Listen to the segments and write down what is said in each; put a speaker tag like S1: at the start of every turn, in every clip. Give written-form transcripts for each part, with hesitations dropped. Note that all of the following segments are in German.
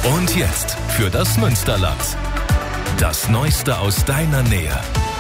S1: Und jetzt für das Münsterland. Das Neueste aus deiner Nähe.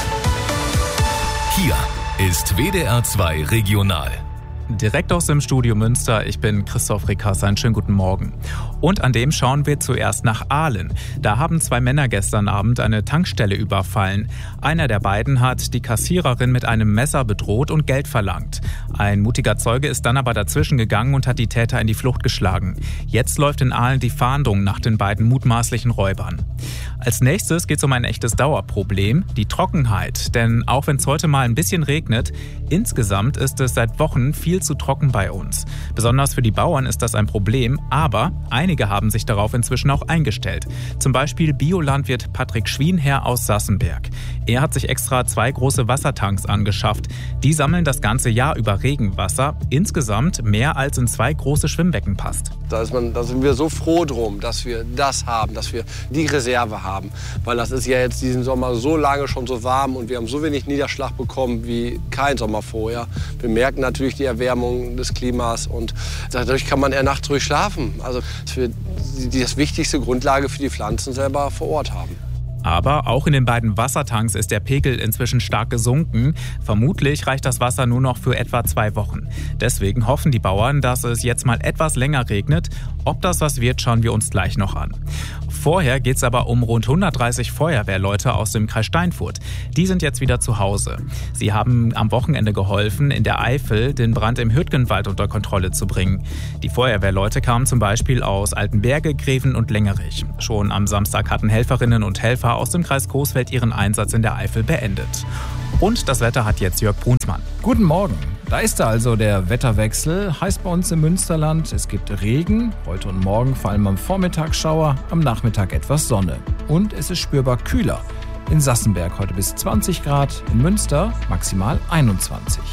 S1: Hier ist WDR 2 Regional.
S2: Direkt aus dem Studio Münster, ich bin Christoph Rickers, einen schönen guten Morgen. Und an dem schauen wir zuerst nach Aalen. Da haben 2 Männer gestern Abend eine Tankstelle überfallen. Einer der beiden hat die Kassiererin mit einem Messer bedroht und Geld verlangt. Ein mutiger Zeuge ist dann aber dazwischen gegangen und hat die Täter in die Flucht geschlagen. Jetzt läuft in Aalen die Fahndung nach den beiden mutmaßlichen Räubern. Als nächstes geht es um ein echtes Dauerproblem, die Trockenheit. Denn auch wenn es heute mal ein bisschen regnet, insgesamt ist es seit Wochen viel zu trocken bei uns. Besonders für die Bauern ist das ein Problem, aber einige haben sich darauf inzwischen auch eingestellt. Zum Beispiel Biolandwirt Patrick Schwienherr aus Sassenberg. Er hat sich extra 2 große Wassertanks angeschafft. Die sammeln das ganze Jahr über Regenwasser, insgesamt mehr als in 2 große Schwimmbecken passt.
S3: Da sind wir so froh drum, dass wir das haben, dass wir die Reserve haben. Weil das ist ja jetzt diesen Sommer so lange schon so warm und wir haben so wenig Niederschlag bekommen wie kein Sommer vorher. Wir merken natürlich die Erwärmung des Klimas und dadurch kann man eher nachts ruhig schlafen. Also dass wir das wichtigste Grundlage für die Pflanzen selber vor Ort haben.
S2: Aber auch in den beiden Wassertanks ist der Pegel inzwischen stark gesunken. Vermutlich reicht das Wasser nur noch für etwa 2 Wochen. Deswegen hoffen die Bauern, dass es jetzt mal etwas länger regnet. Ob das was wird, schauen wir uns gleich noch an. Vorher geht es aber um rund 130 Feuerwehrleute aus dem Kreis Steinfurt. Die sind jetzt wieder zu Hause. Sie haben am Wochenende geholfen, in der Eifel den Brand im Hürtgenwald unter Kontrolle zu bringen. Die Feuerwehrleute kamen zum Beispiel aus Altenberge, Greven und Lengerich. Schon am Samstag hatten Helferinnen und Helfer aus dem Kreis Coesfeld ihren Einsatz in der Eifel beendet. Und das Wetter hat jetzt Jörg Brunsmann.
S4: Guten Morgen. Da ist er also, der Wetterwechsel. Heißt bei uns im Münsterland, es gibt Regen, heute und morgen vor allem am Vormittag Schauer, am Nachmittag etwas Sonne. Und es ist spürbar kühler. In Sassenberg heute bis 20 Grad, in Münster maximal 21.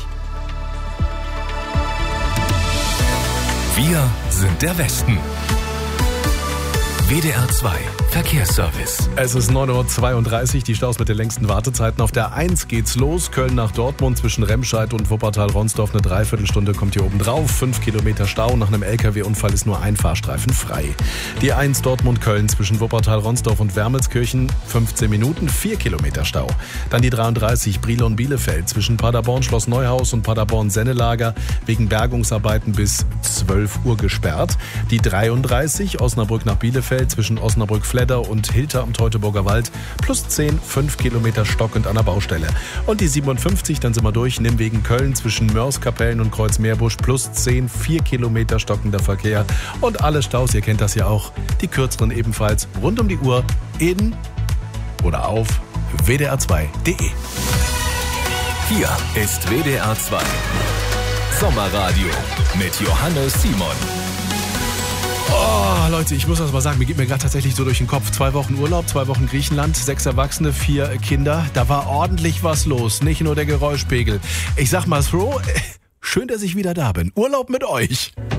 S1: Wir sind der Westen. WDR 2 Verkehrsservice.
S5: Es ist 9.32 Uhr, die Staus mit den längsten Wartezeiten. Auf der 1 geht's los, Köln nach Dortmund zwischen Remscheid und Wuppertal-Ronsdorf. Eine Dreiviertelstunde kommt hier oben drauf. 5 Kilometer Stau, nach einem LKW-Unfall ist nur ein Fahrstreifen frei. Die 1 Dortmund-Köln zwischen Wuppertal-Ronsdorf und Wermelskirchen, 15 Minuten, 4 Kilometer Stau. Dann die 33 Brilon-Bielefeld zwischen Paderborn-Schloss Neuhaus und Paderborn-Sennelager wegen Bergungsarbeiten bis 12 Uhr gesperrt. Die 33 Osnabrück nach Bielefeld zwischen Osnabrück-Fledder und Hilter am Teutoburger Wald plus 10, 5 Kilometer stockend an der Baustelle. Und die 57, dann sind wir durch, Nimwegen-Köln zwischen Mörs-Kapellen und Kreuzmeerbusch plus 10, 4 Kilometer stockender Verkehr. Und alle Staus, ihr kennt das ja auch, die kürzeren ebenfalls rund um die Uhr in oder auf wdr2.de.
S1: Hier ist WDR 2 Sommerradio mit Johannes Simon.
S5: Oh, Leute, ich muss das mal sagen, mir geht mir gerade tatsächlich so durch den Kopf. 2 Wochen Urlaub, 2 Wochen Griechenland, 6 Erwachsene, 4 Kinder. Da war ordentlich was los, nicht nur der Geräuschpegel. Ich sag mal so, schön, dass ich wieder da bin. Urlaub mit euch.